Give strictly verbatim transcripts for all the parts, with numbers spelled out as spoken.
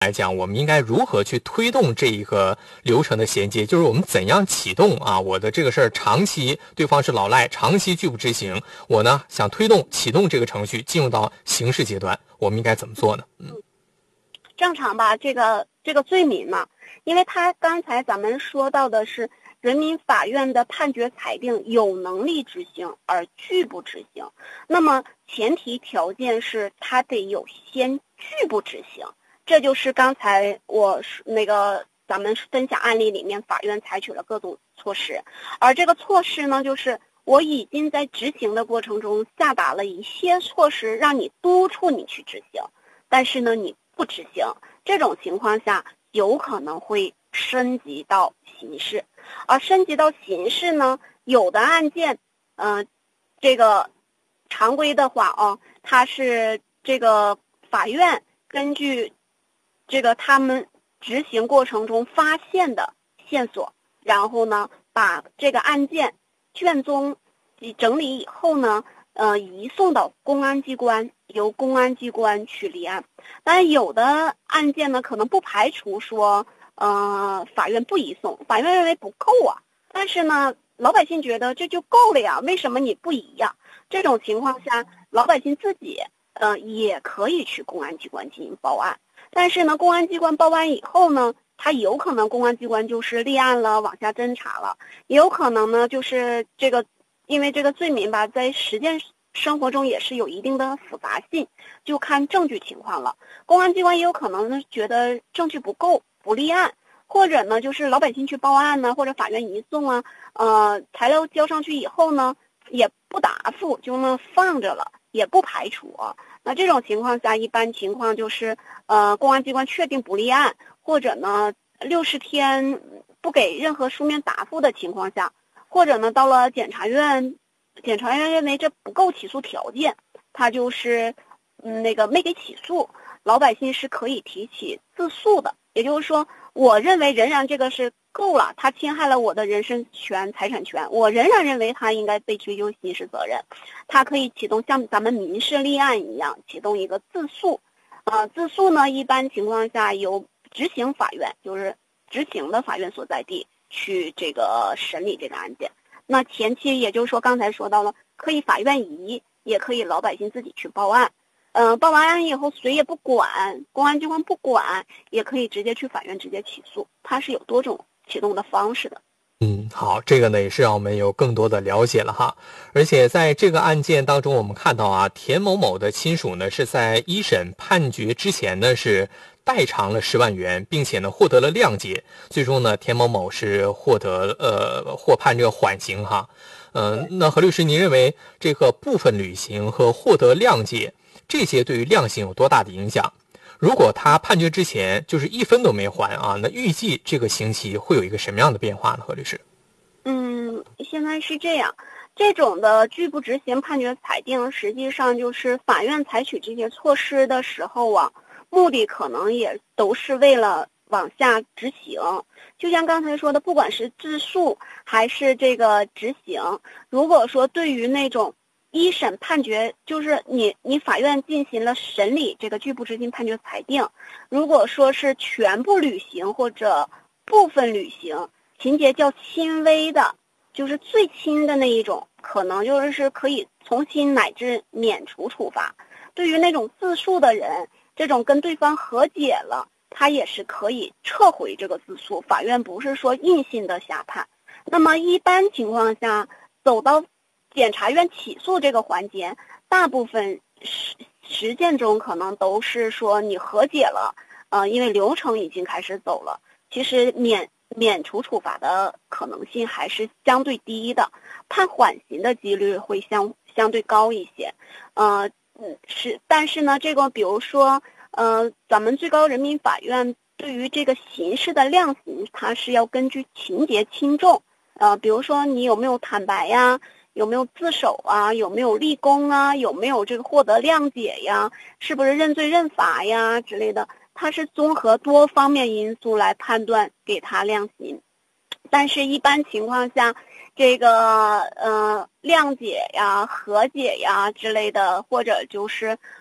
来讲，我们应该如何去推动这一个流程的衔接？就是我们怎样启动啊？我的这个事儿长期对方是老赖，长期拒不执行，我呢想推动启动这个程序进入到刑事阶段，我们应该怎么做呢？嗯， 正常吧，这个这个罪名嘛，因为他刚才咱们说到的是人民法院的判决裁定有能力执行而拒不执行，那么前提条件是他得有先拒不执行。这就是刚才我那个咱们分享案例里面法院采取了各种措施，而这个措施呢，就是我已经在执行的过程中下达了一些措施，让你督促你去执行，但是呢你不执行，这种情况下有可能会升级到刑事，而升级到刑事呢，有的案件，呃，这个常规的话啊，它是这个法院根据这个他们执行过程中发现的线索，然后呢，把这个案件卷宗整理以后呢，呃，移送到公安机关，由公安机关去立案。但有的案件呢，可能不排除说，呃，法院不移送，法院认为不够啊。但是呢，老百姓觉得这就够了呀，为什么你不移呀？这种情况下，老百姓自己呃也可以去公安机关进行报案。但是呢，公安机关报案以后呢，他有可能公安机关就是立案了，往下侦查了，也有可能呢，就是这个，因为这个罪名吧，在实践生活中也是有一定的复杂性，就看证据情况了。公安机关也有可能呢觉得证据不够，不立案，或者呢就是老百姓去报案呢，或者法院移送啊，呃，材料交上去以后呢，也不答复，就那放着了，也不排除啊。那这种情况下，一般情况就是，呃，公安机关确定不立案，或者呢，六十天不给任何书面答复的情况下，或者呢，到了检察院，检察院认为这不够起诉条件，他就是，嗯，那个没给起诉，老百姓是可以提起自诉的。也就是说，我认为仍然这个是够了，他侵害了我的人身权、财产权，我仍然认为他应该被追究刑事责任。他可以启动像咱们民事立案一样，启动一个自诉。呃，自诉呢，一般情况下由执行法院，就是执行的法院所在地去这个审理这个案件。那前期也就是说刚才说到了，可以法院移，也可以老百姓自己去报案。嗯、呃，报完案以后谁也不管，公安机关不管，也可以直接去法院直接起诉，它是有多种启动的方式的。 嗯，好，这个呢也是让我们有更多的了解了哈。而且在这个案件当中，我们看到啊，田某某的亲属呢是在一审判决之前呢是代偿了十万元，并且呢获得了谅解，最终呢田某某是获得呃获判这个缓刑哈。呃，那何律师，您认为这个部分履行和获得谅解这些对于量刑有多大的影响？如果他判决之前就是一分都没还啊，那预计这个刑期会有一个什么样的变化呢？何律师？ 嗯，现在是这样，这种的拒不执行判决裁定，实际上就是法院采取这些措施的时候啊，目的可能也都是为了往下执行。就像刚才说的，不管是自诉还是这个执行，如果说对于那种一审判决，就是你你法院进行了审理这个拒不执行判决裁定，如果说是全部履行或者部分履行，情节较轻微的，就是最轻的那一种，可能就是可以从轻乃至免除处罚。对于那种自诉的人，这种跟对方和解了，他也是可以撤回这个自诉，法院不是说硬性的下判。那么一般情况下，走到检察院起诉这个环节，大部分实实践中可能都是说你和解了，呃，因为流程已经开始走了，其实免免除处罚的可能性还是相对低的，判缓刑的几率会相相对高一些。呃，嗯，是，但是呢，这个比如说，呃，咱们最高人民法院对于这个刑事的量刑，它是要根据情节轻重，呃，比如说你有没有坦白呀，有没有自首啊，有没有立功啊，有没有这个获得谅解呀，是不是认罪认罚呀之类的，它是综合多方面因素来判断给他量刑。但是一般情况下，这个呃谅解呀、和解呀之类的，或者就是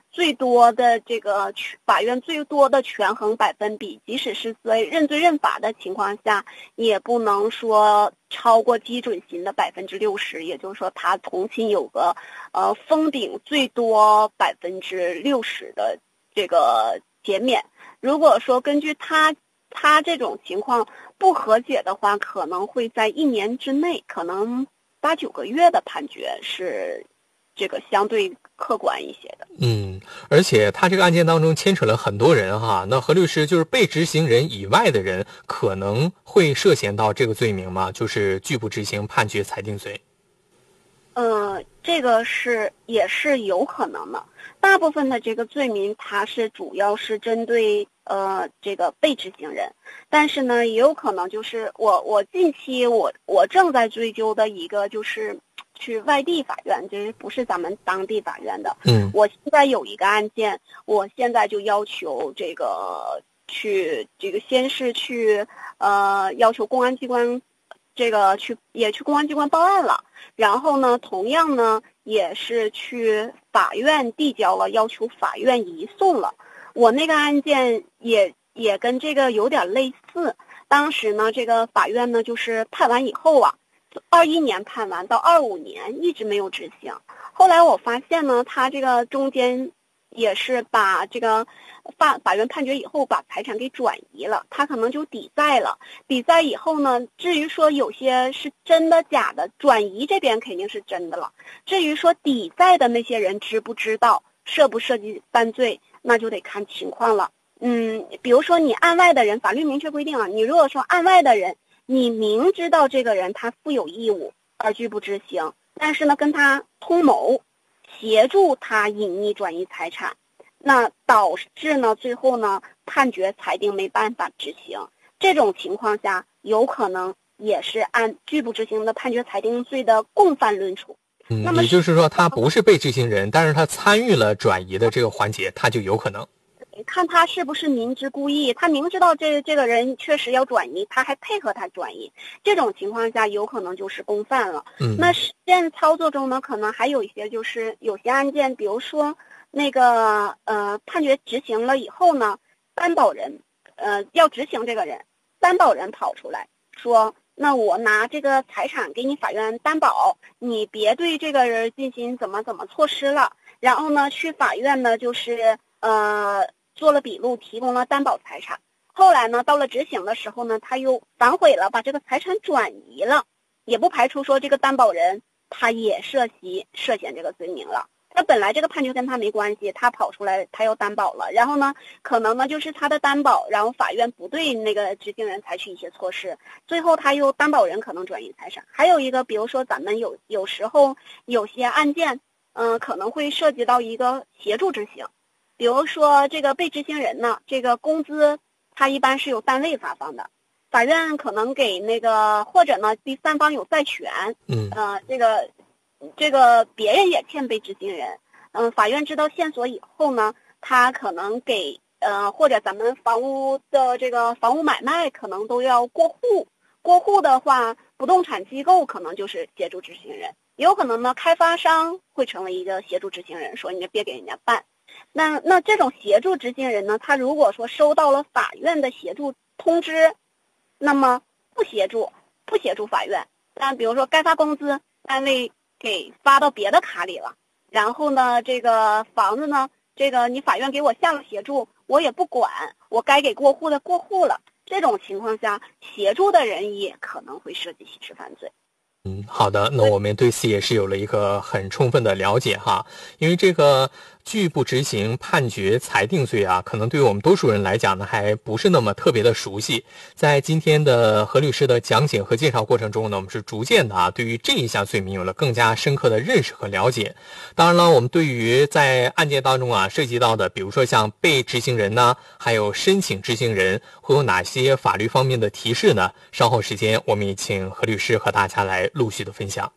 最多的这个法院最多的权衡百分比，即使是在认罪认罚的情况下，也不能说超过基准刑的百分之六十，也就是说，他从轻有个呃封顶最多百分之六十的这个减免。如果说根据他他这种情况不和解的话，可能会在一年之内，可能八九个月的判决是这个相对客观一些的。 嗯，而且他这个案件当中牵扯了很多人哈，那何律师，就是被执行人以外的人可能会涉嫌到这个罪名吗？就是拒不执行判决裁定罪。 呃，这个是也是有可能的。大部分的这个罪名，它是主要是针对呃这个被执行人，但是呢，也有可能就是我我近期我我正在追究的一个就是去外地法院，就是不是咱们当地法院的。 嗯， 我现在有一个案件，我现在就要求这个去这个先是去呃要求公安机关。这个去也去公安机关报案了，然后呢，同样呢也是去法院递交了，要求法院移送了。我那个案件也也跟这个有点类似，当时呢，这个法院呢就是判完以后啊，二一年判完到二五年一直没有执行。后来我发现呢，他这个中间也是把这个法法院判决以后把财产给转移了，他可能就抵债了。抵债以后呢，至于说有些是真的假的，转移这边肯定是真的了。至于说抵债的那些人知不知道，涉不涉及犯罪，那就得看情况了。嗯，比如说你案外的人，法律明确规定了，你如果说案外的人，你明知道这个人他负有义务而拒不执行，但是呢跟他通谋，协助他隐匿转移财产，那导致呢最后呢判决裁定没办法执行，这种情况下有可能也是按拒不执行的判决裁定罪的共犯论处。 嗯， 那么也就是说他不是被执行人，但是他参与了转移的这个环节，他就有可能。 看他是不是明知故意，他明知道这这个人确实要转移，他还配合他转移，这种情况下有可能就是共犯了。 嗯， 那实践操作中呢，可能还有一些就是有些案件，比如说那个呃判决执行了以后呢，担保人呃要执行这个人，担保人跑出来说，那我拿这个财产给你法院担保，你别对这个人进行怎么怎么措施了。然后呢，去法院呢就是呃。做了笔录，提供了担保财产。后来呢，到了执行的时候呢，他又反悔了，把这个财产转移了，也不排除说这个担保人他也涉及涉嫌这个罪名了。他本来这个判决跟他没关系，他跑出来他要担保了，然后呢，可能呢就是他的担保，然后法院不对那个执行人采取一些措施，最后他又担保人可能转移财产。还有一个，比如说咱们有有时候有些案件，嗯、呃，可能会涉及到一个协助执行。比如说这个被执行人呢，这个工资他一般是由单位发放的，法院可能给那个，或者呢第三方有债权， 嗯， 呃，这个这个别人也欠被执行人，嗯、呃，法院知道线索以后呢，他可能给呃或者咱们房屋的这个房屋买卖可能都要过户，过户的话，不动产机构可能就是协助执行人，也有可能呢开发商会成为一个协助执行人，说你别给人家办。那那这种协助执行人呢，他如果说收到了法院的协助通知，那么不协助不协助法院，但比如说该发工资，单位给发到别的卡里了，然后呢这个房子呢，这个你法院给我下了协助，我也不管，我该给过户的过户了，这种情况下协助的人也可能会涉及刑事犯罪。 嗯，好的，那我们对此也是有了一个很充分的了解哈。因为这个拒不执行判决裁定罪啊，可能对于我们多数人来讲呢，还不是那么特别的熟悉。在今天的何律师的讲解和介绍过程中呢，我们是逐渐的啊，对于这一项罪名有了更加深刻的认识和了解。当然了，我们对于在案件当中啊涉及到的，比如说像被执行人呢，还有申请执行人，会有哪些法律方面的提示呢？稍后时间我们也请何律师和大家来陆续的分享。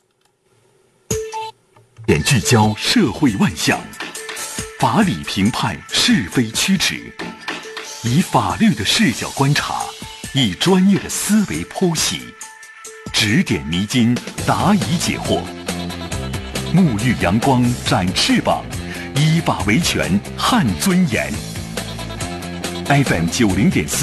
点聚焦社会万象，法理评判是非曲直，以法律的视角观察，以专业的思维剖析，指点迷津，答疑解惑。沐浴阳光，展翅膀， 依法维权，撼尊严。F M 九零点四。